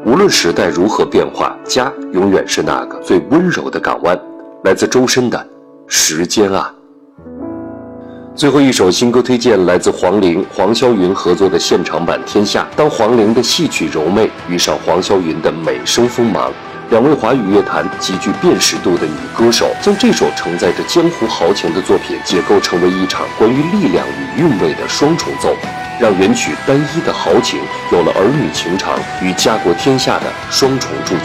无论时代如何变化，家永远是那个最温柔的港湾。来自周深的《时间啊》。最后一首新歌推荐来自黄龄、黄霄云合作的现场版《天下》。当黄龄的戏曲柔媚遇上黄霄云的美声锋芒，两位华语乐坛极具辨识度的女歌手，将这首承载着江湖豪情的作品解构成为一场关于力量与韵味的双重奏，让原曲单一的豪情有了儿女情长与家国天下的双重注解。